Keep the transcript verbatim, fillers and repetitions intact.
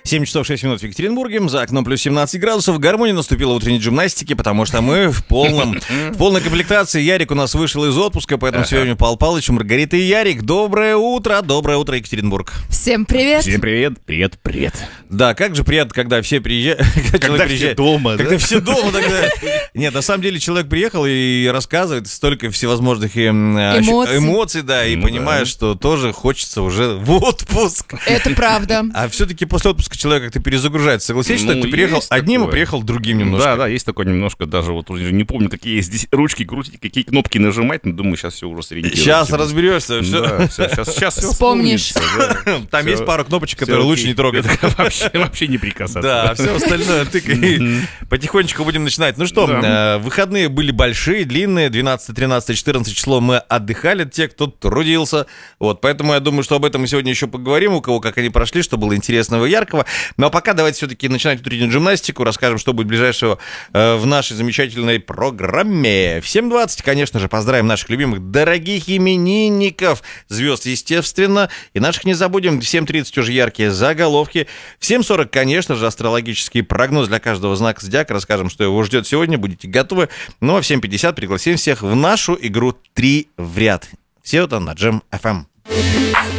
семь часов шесть минут в Екатеринбурге, за окном плюс семнадцать градусов. Гармония наступила в утренней гимнастике, потому что мы в полном, в полной комплектации. Ярик у нас вышел из отпуска, поэтому сегодня Павел Павлович, Маргарита и Ярик. Доброе утро, доброе утро, Екатеринбург. Всем привет. Всем привет, привет, привет. Да, как же приятно, когда все приезжают. Когда все дома, Когда все дома тогда. Нет, на самом деле человек приехал и рассказывает столько всевозможных эмоций, эмоций да, и понимаешь, что тоже хочется уже в отпуск. Это правда. А все-таки после отпуска человек как-то перезагружается. Согласись, Ну, что ты приехал есть одним, такое. и приехал другим немножко. Да, да, есть такое немножко, даже вот уже не помню, какие здесь ручки крутить, какие кнопки нажимать, но думаю, сейчас все уже сориентируется. Сейчас разберешься. Все. Да, все, сейчас, сейчас все Вспомнишь. вспомнится, да. Там Всё. есть пару кнопочек, Всё которые лучше окей. не трогать. Вообще, вообще не прикасаться. Да, все остальное тыкай. Потихонечку будем начинать. Ну что, Да. э, выходные были большие, длинные. двенадцатое, тринадцатое, четырнадцатое число мы отдыхали, те, кто трудился. Вот, поэтому я думаю, что об этом мы сегодня еще поговорим, у кого как они прошли, что было интересного и яркого. Ну а пока давайте все-таки начинать утреннюю гимнастику, расскажем, что будет ближайшего э, в нашей замечательной программе. В семь двадцать, конечно же, поздравим наших любимых, дорогих именинников, звезд, естественно, и наших не забудем. В семь тридцать уже яркие заголовки. В семь сорок, конечно же, астрологический прогноз для каждого знака зодиака. Расскажем, что его ждет сегодня, будете готовы. Ну а в семь пятьдесят пригласим всех в нашу игру «Три в ряд». Все это на Джем эф эм.